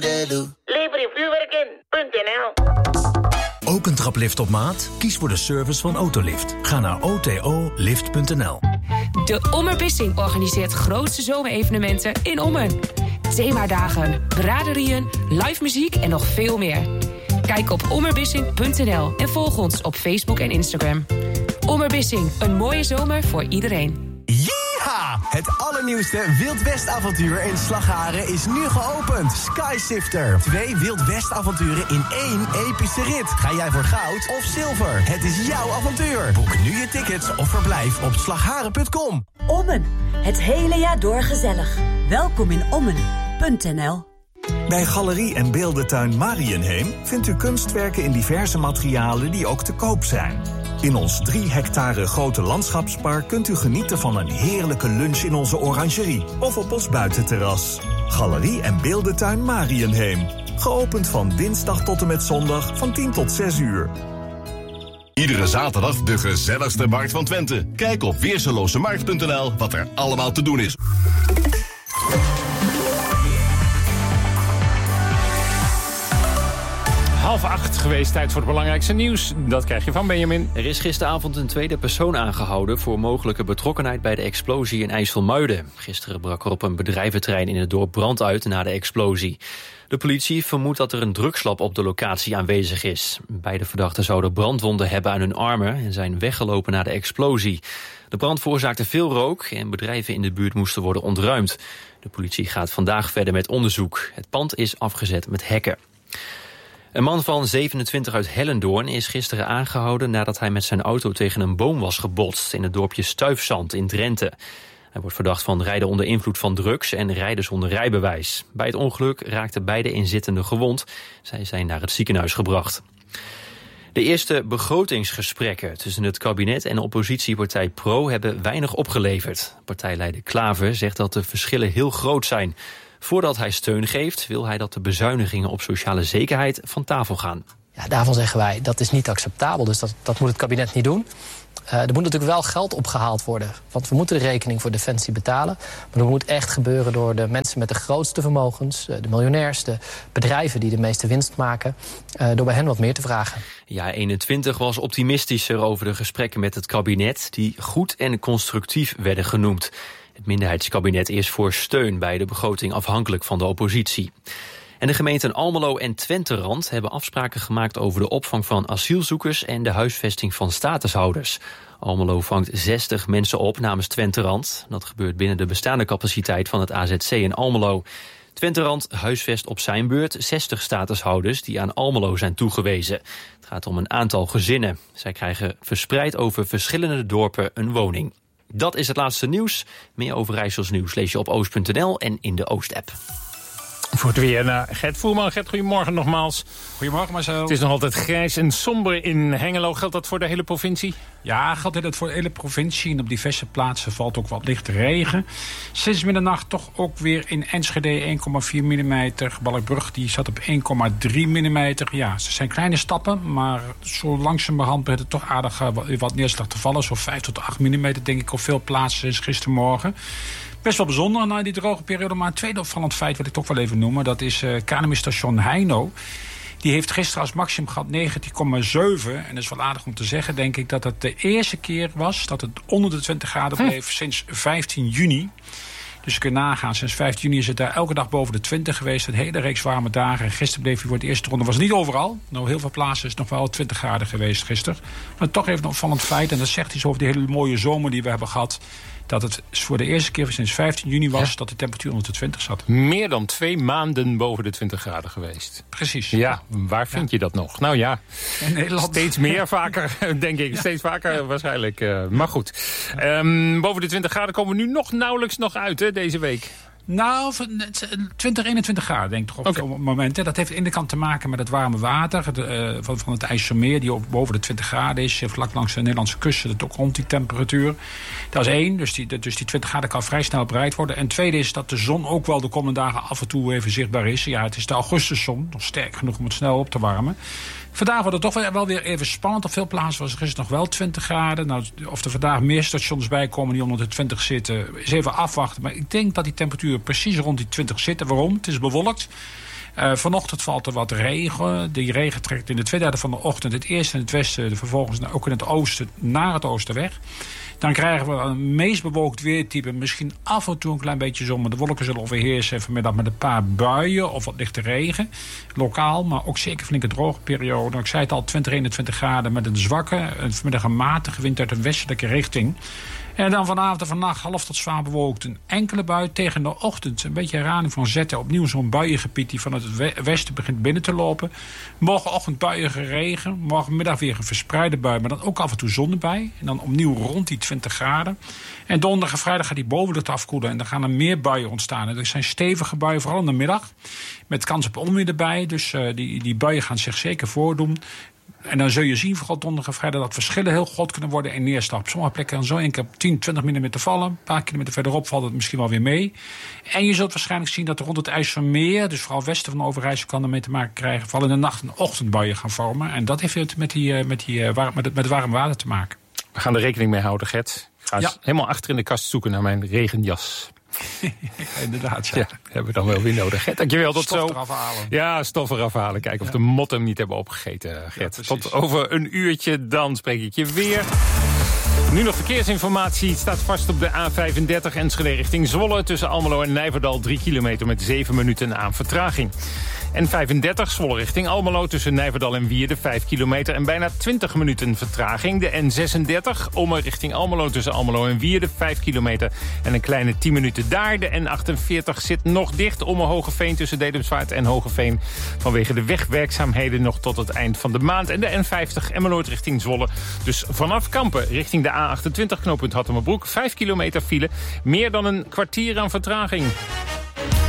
Lever je vuurwerk in.nl. Ook een traplift op maat? Kies voor de service van Autolift. Ga naar otolift.nl. De Ommerbissing organiseert grootste zomerevenementen in Ommen. Themadagen, braderieën, live muziek en nog veel meer. Kijk op ommerbissing.nl en volg ons op Facebook en Instagram. Ommerbissing, een mooie zomer voor iedereen. Ja! Het allernieuwste Wild West avontuur in Slagharen is nu geopend. Skysifter. 2 Wild West avonturen in 1 epische rit. Ga jij voor goud of zilver? Het is jouw avontuur. Boek nu je tickets of verblijf op slagharen.com. Ommen. Het hele jaar door gezellig. Welkom in Ommen.nl. Bij Galerie en Beeldentuin Mariënheem vindt u kunstwerken in diverse materialen die ook te koop zijn. In ons 3 hectare grote landschapspark kunt u genieten van een heerlijke lunch in onze orangerie of op ons buitenterras. Galerie en Beeldentuin Mariënheem. Geopend van dinsdag tot en met zondag van 10 tot 6 uur. Iedere zaterdag de gezelligste markt van Twente. Kijk op weerselozemarkt.nl wat er allemaal te doen is. 7:30 geweest, tijd voor het belangrijkste nieuws. Dat krijg je van Benjamin. Er is gisteravond een tweede persoon aangehouden voor mogelijke betrokkenheid bij de explosie in IJsselmuiden. Gisteren brak er op een bedrijventerrein in het dorp brand uit na de explosie. De politie vermoedt dat er een drugslab op de locatie aanwezig is. Beide verdachten zouden brandwonden hebben aan hun armen en zijn weggelopen na de explosie. De brand veroorzaakte veel rook en bedrijven in de buurt moesten worden ontruimd. De politie gaat vandaag verder met onderzoek. Het pand is afgezet met hekken. Een man van 27 uit Hellendoorn is gisteren aangehouden nadat hij met zijn auto tegen een boom was gebotst in het dorpje Stuifzand in Drenthe. Hij wordt verdacht van rijden onder invloed van drugs en rijden zonder rijbewijs. Bij het ongeluk raakten beide inzittenden gewond. Zij zijn naar het ziekenhuis gebracht. De eerste begrotingsgesprekken tussen het kabinet en de oppositiepartij PRO hebben weinig opgeleverd. Partijleider Klaver zegt dat de verschillen heel groot zijn. Voordat hij steun geeft, wil hij dat de bezuinigingen op sociale zekerheid van tafel gaan. Ja, daarvan zeggen wij, dat is niet acceptabel, dus dat moet het kabinet niet doen. Er moet natuurlijk wel geld opgehaald worden, want we moeten de rekening voor Defensie betalen. Maar dat moet echt gebeuren door de mensen met de grootste vermogens, de miljonairs, de bedrijven die de meeste winst maken, door bij hen wat meer te vragen. Ja, 21 was optimistischer over de gesprekken met het kabinet, die goed en constructief werden genoemd. Het minderheidskabinet is voor steun bij de begroting afhankelijk van de oppositie. En de gemeenten Almelo en Twenterand hebben afspraken gemaakt over de opvang van asielzoekers en de huisvesting van statushouders. Almelo vangt 60 mensen op namens Twenterand. Dat gebeurt binnen de bestaande capaciteit van het AZC in Almelo. Twenterand huisvest op zijn beurt 60 statushouders die aan Almelo zijn toegewezen. Het gaat om een aantal gezinnen. Zij krijgen verspreid over verschillende dorpen een woning. Dat is het laatste nieuws. Meer Overijssels nieuws lees je op oost.nl en in de Oost-app. Voor het weer naar Gert Voerman. Gert, goedemorgen nogmaals. Goedemorgen Marcel. Het is nog altijd grijs en somber in Hengelo. Geldt dat voor de hele provincie? Ja, geldt dat voor de hele provincie. En op diverse plaatsen valt ook wat lichte regen. Sinds middernacht toch ook weer in Enschede 1,4 mm. Balkbrug die zat op 1,3 mm. Ja, ze zijn kleine stappen, maar zo langzamerhand begint het toch aardig wat neerslag te vallen. Zo 5 tot 8 mm denk ik op veel plaatsen sinds gistermorgen. Best wel bijzonder na die droge periode. Maar een tweede opvallend feit wil ik toch wel even noemen. Dat is KNMI-station Heino. Die heeft gisteren als maximum gehad 19,7. En dat is wel aardig om te zeggen, denk ik, dat het de eerste keer was dat het onder de 20 graden bleef sinds 15 juni. Dus je kunt nagaan, sinds 15 juni is het daar elke dag boven de 20 geweest. Een hele reeks warme dagen. En gisteren bleef hij voor de eerste ronde. Was niet overal. Nou, heel veel plaatsen is het nog wel 20 graden geweest gisteren. Maar toch even een opvallend feit. En dat zegt iets over die hele mooie zomer die we hebben gehad. Dat het voor de eerste keer sinds 15 juni was dat de temperatuur onder de 20 zat. Meer dan 2 maanden boven de 20 graden geweest. Precies. Ja, waar vind je dat nog? Nou ja, in Nederland. Steeds meer vaker, denk ik. Ja. Steeds vaker waarschijnlijk. Maar goed. Boven de 20 graden komen we nu nog nauwelijks uit hè, deze week. Nou, 20, 21 graden denk ik toch op het moment. Dat heeft aan de ene kant te maken met het warme water van het IJsselmeer, die ook boven de 20 graden is. Vlak langs de Nederlandse kust zit het ook rond die temperatuur. Dat is 1, dus die 20 graden kan vrij snel bereikt worden. En tweede is dat de zon ook wel de komende dagen af en toe even zichtbaar is. Ja, het is de augustuszon, nog sterk genoeg om het snel op te warmen. Vandaag wordt het toch wel weer even spannend. Op veel plaatsen was het nog wel 20 graden. Nou, of er vandaag meer stations bij komen die onder de 20 zitten, is even afwachten. Maar ik denk dat die temperaturen precies rond die 20 zitten. Waarom? Het is bewolkt. Vanochtend valt er wat regen. Die regen trekt in de tweede helft van de ochtend het eerst in het westen, vervolgens ook in het oosten naar het oosten weg. Dan krijgen we een meest bewolkt weertype. Misschien af en toe een klein beetje zon. Maar de wolken zullen overheersen vanmiddag met een paar buien of wat lichte regen. Lokaal, maar ook zeker flinke droge periode. Ik zei het al, 20, 21 graden met een zwakke, vanmiddag een matige wind uit de westelijke richting. En dan vanavond en vannacht half tot zwaar bewolkt. Een enkele bui tegen de ochtend. Een beetje herhaling van zetten. Opnieuw zo'n buiengebied die vanuit het westen begint binnen te lopen. Morgenochtend buiige regen. Morgenmiddag weer een verspreide bui. Maar dan ook af en toe zon erbij. En dan opnieuw rond die 20 graden. En donderdag en vrijdag gaat die bovenlucht afkoelen. En dan gaan er meer buien ontstaan. En er zijn stevige buien, vooral in de middag. Met kans op onweer erbij. Dus die buien gaan zich zeker voordoen. En dan zul je zien, vooral donderdag en vrijdag, dat verschillen heel groot kunnen worden in neerslag. Op sommige plekken kan zo 1 keer 10, 20 mm vallen. Een paar kilometer verderop valt het misschien wel weer mee. En je zult waarschijnlijk zien dat er rond het IJsselmeer, dus vooral westen van Overijssel, kan ermee te maken krijgen. Vooral in de nacht en ochtendbuien gaan vormen. En dat heeft met het warme water te maken. We gaan er rekening mee houden, Gert. Ik ga eens helemaal achter in de kast zoeken naar mijn regenjas. Inderdaad, ja. Hebben we dan wel weer nodig. Gert, dankjewel. Tot stof zo. Eraf halen. Ja, stof eraf halen. Kijken of de motten hem niet hebben opgegeten, Gert. Ja, tot over een uurtje, dan spreek ik je weer. Nu nog verkeersinformatie. Het staat vast op de A35 Enschede richting Zwolle. Tussen Almelo en Nijverdal 3 kilometer met 7 minuten aan vertraging. N35 Zwolle richting Almelo tussen Nijverdal en Wierde 5 kilometer en bijna 20 minuten vertraging. De N36 Ommen richting Almelo tussen Almelo en Wierde 5 kilometer en een kleine 10 minuten daar. De N48 zit nog dicht. Ommen Hogeveen tussen Dedemsvaart en Hogeveen vanwege de wegwerkzaamheden nog tot het eind van de maand. En de N50 Emmeloord richting Zwolle. Dus vanaf Kampen richting de A28 knooppunt Hattemerbroek 5 kilometer file. Meer dan een kwartier aan vertraging.